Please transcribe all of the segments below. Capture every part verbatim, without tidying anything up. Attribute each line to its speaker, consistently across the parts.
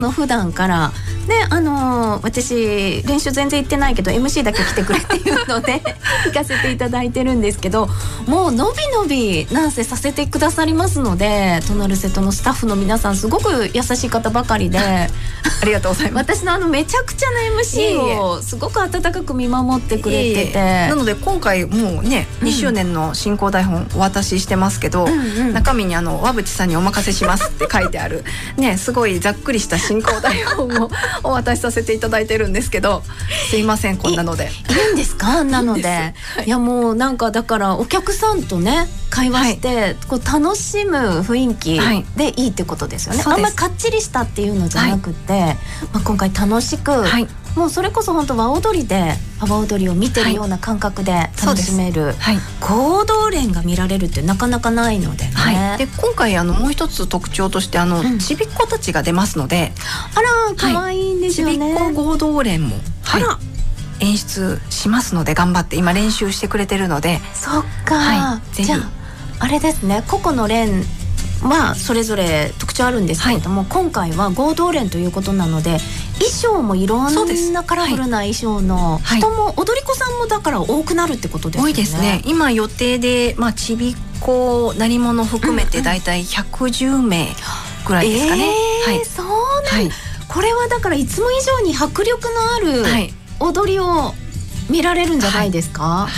Speaker 1: の普段からね、あのー、私練習全然行ってないけど エムシー だけ来てくれっていうので行かせていただいてるんですけど、もうのびのびなんせさせてくださりますので、トナルセトのスタッフの皆さんすごく優しい方ばかりであ
Speaker 2: りがとうございます。
Speaker 1: 私のあのめちゃくちゃな エムシー をすごく温かく見守ってくれてて、
Speaker 2: なので今回もうね、うん、にしゅうねんの進行台本お渡ししてますけど、うんうん、中身にあの和渕さんにお任せしますって書いてあるね、すごいざっくりした進行台本をお渡しさせていただいてるんですけど、すいませんこんなので。
Speaker 1: いいんですかなので、はい、いやもうなんかだからお客さんとね会話して、はい、こう楽しむ雰囲気でいいってことですよね、はい、あんまりかっちりしたっていうのじゃなくて、はい、まあ、今回楽しく、はい、もうそれこそ本当和踊りで阿波踊りを見てるような感覚で楽しめる、はい、合同連が見られるってなかなかないのでね、
Speaker 2: はい、で今回あのもう一つ特徴としてあの、うん、ちびっ子たちが出ますので、
Speaker 1: あら可愛いんですよね、
Speaker 2: ちびっ子合同連も、はい、あら演出しますので頑張って今練習してくれてるので、
Speaker 1: そっか、はい、ぜひじゃああれですね、個々の連はそれぞれ特徴あるんですけれども、はい、今回は合同連ということなので衣装もいろんなカラフルな衣装の人も、はい、踊り子さんもだから多くなるってことですね。
Speaker 2: 多いですね。今予定で、まあ、ちびっ子鳴り物含めてだいたいひゃくじゅうめいぐらいですかね、
Speaker 1: うんうん、えーはい、そうなん、はい、これはだからいつも以上に迫力のある踊りを見られるんじゃないですか、はいはい、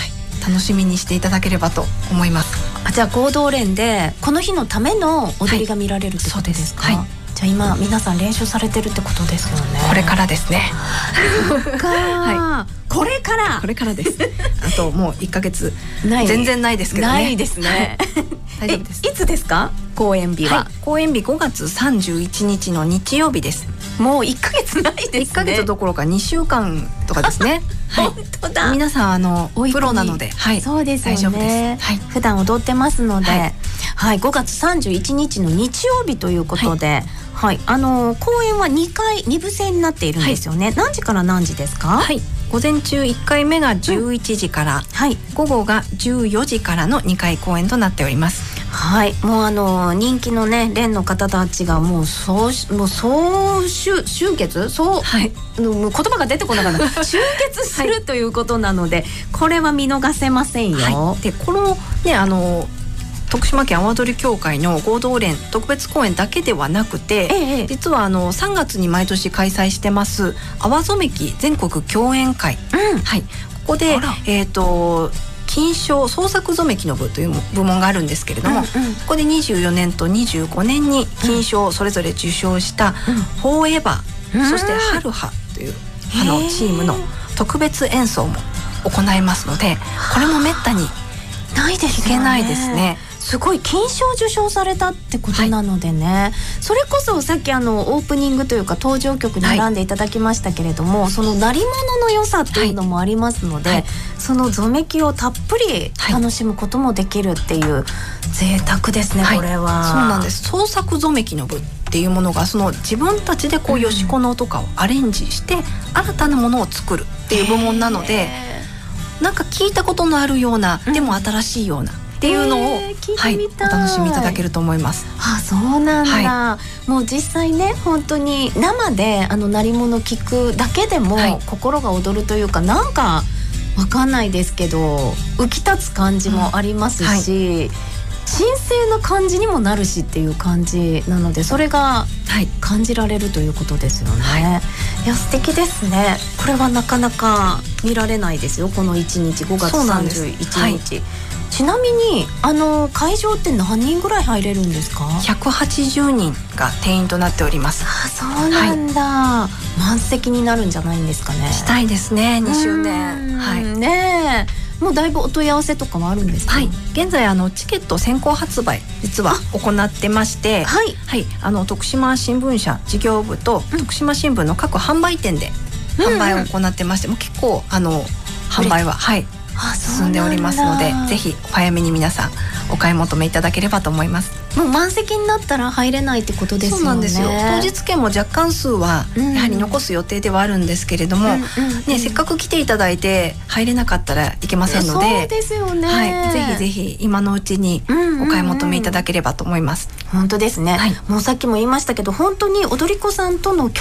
Speaker 2: 楽しみにしていただければと思います。
Speaker 1: あ、じゃあ合同連でこの日のための踊りが見られるってことですか、はい、そうです、はい、じゃあ今皆さん練習されてるってことですよね。
Speaker 2: これからですね
Speaker 1: そっか、はい、これから
Speaker 2: これからですあともういっかげつ全然ないですけどね。
Speaker 1: ないですね大丈夫です。いつですか公演日は、はい、
Speaker 2: 公演日ごがつさんじゅういちにちの日曜日です。
Speaker 1: もういっかげつないですね。
Speaker 2: いっかげつどころかにしゅうかんとかですね
Speaker 1: はい、本当だ。
Speaker 2: 皆さんあのプロなので、はい、
Speaker 1: そうですよね、
Speaker 2: 大丈夫です、はい、
Speaker 1: 普段踊ってますので、はいはい、ごがつさんじゅういちにちの日曜日ということで、はいはい、あの公演はにかいにぶせんになっているんですよね、はい、何時から何時ですか。
Speaker 2: はい、午前中いっかいめがじゅういちじから、うん、はい、午後がじゅうよじからのにかい公演となっております。
Speaker 1: はい、もうあの人気のね連の方たちがもう総もう総集集結そう、はい、もう言葉が出てこなかった集結する、はい、ということなのでこれは見逃せませんよ、
Speaker 2: はい、でこのねあの徳島県阿波踊り協会の合同連特別公演だけではなくて、ええ、実はあのさんがつに毎年開催してます阿波染めき全国共演会、うん、はい、ここでえっと金賞創作染めきの部という部門があるんですけれども、うんうん、ここでにじゅうよねんとにじゅうごねんに金賞をそれぞれ受賞したフォーエバー、うん、そしてハルハというあのチームの特別演奏も行いますので、これもめったに
Speaker 1: ないですよね。
Speaker 2: 聞けないですね。
Speaker 1: すごい金賞受賞されたってことなのでね、はい、それこそさっきあのオープニングというか登場曲に選んでいただきましたけれども、はい、その鳴り物の良さっていうのもありますので、はい、その染めきをたっぷり楽しむこともできるっていう贅沢ですね、はい、これは。
Speaker 2: そうなんです。創作染めきの部っていうものがその自分たちでこうよしこのとかをアレンジして新たなものを作るっていう部門なので、なんか聞いたことのあるような、でも新しいようなっていうのを、はい、お楽しみいただけると思います。
Speaker 1: あ、そうなんだ、はい、もう実際ね本当に生であの鳴り物聞くだけでも、はい、心が躍るというか、なんかわかんないですけど浮き立つ感じもありますし、うん、はい、神聖な感じにもなるしっていう感じなので、それが感じられるということですよね、はい、いや素敵ですね。これはなかなか見られないですよ、このいちにちごがつさんじゅういちにち。ちなみにあの会場って何人ぐらい入れるんですか。
Speaker 2: ひゃくはちじゅうにんが定員となっております。
Speaker 1: あ、そうなんだ、はい、満席になるんじゃないんですかね。
Speaker 2: したいですね、にしゅうねん、はい、
Speaker 1: ねえ、もうだいぶお問い合わせとかもあるんですか。
Speaker 2: はい、現在あのチケット先行発売実は行ってまして、はい、はい、あの徳島新聞社事業部と徳島新聞の各販売店で販売を行ってまして、うんうん、もう結構あの販売は、はい、進んでおりますので、ぜひお早めに皆さんお買い求めいただければと思います。
Speaker 1: もう満席になったら入れないってことですよね。
Speaker 2: そうなんですよ。当日券も若干数はやはり残す予定ではあるんですけれども、うんうんうんね、せっかく来ていただいて入れなかったらいけませんので、
Speaker 1: そうですよね、
Speaker 2: はい、ぜひぜひ今のうちにお買い求めいただければと思います。
Speaker 1: うんうんうん、 本当ですね、はい、もうさっきも言いましたけど本当に踊り子さんとの距